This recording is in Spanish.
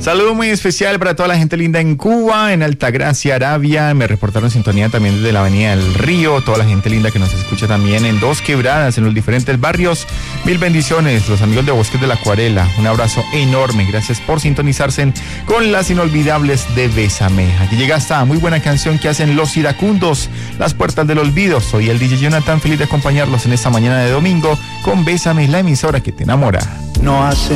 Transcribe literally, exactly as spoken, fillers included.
Saludo muy especial para toda la gente linda en Cuba, en Altagracia, Arabia. Me reportaron sintonía también desde la Avenida del Río. Toda la gente linda que nos escucha también en Dos Quebradas, en los diferentes barrios. Mil bendiciones, los amigos de Bosques de la Acuarela. Un abrazo enorme. Gracias por sintonizarse con las inolvidables de Bésame. Aquí llega esta muy buena canción que hacen Los Iracundos, Las Puertas del Olvido. Soy el D J Jonathan, feliz de acompañarlos en esta mañana de domingo con Bésame, la emisora que te enamora. No hace